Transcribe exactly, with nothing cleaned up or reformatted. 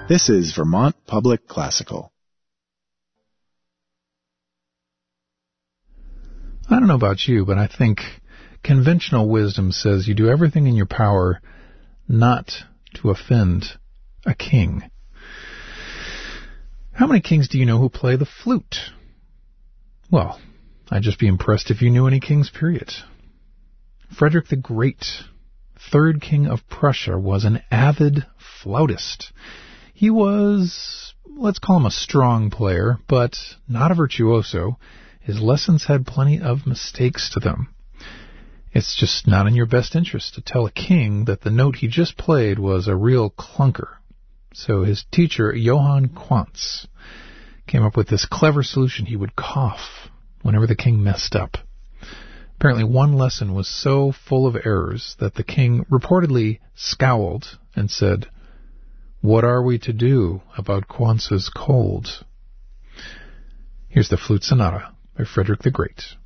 This is Vermont Public Classical. I don't know about you, but I think conventional wisdom says you do everything in your power not to offend a king. How many kings do you know who play the flute? Well, I'd just be impressed if you knew any kings, period. Frederick the Great, third king of Prussia, was an avid flautist. He was, let's call him a strong player, but not a virtuoso. His lessons had plenty of mistakes to them. It's just not in your best interest to tell a king that the note he just played was a real clunker. So his teacher, Johann Quantz, came up with this clever solution. He would cough whenever the king messed up. Apparently one lesson was so full of errors that the king reportedly scowled and said, "What are we to do about Quantz's cold?" Here's the Flute Sonata by Frederick the Great.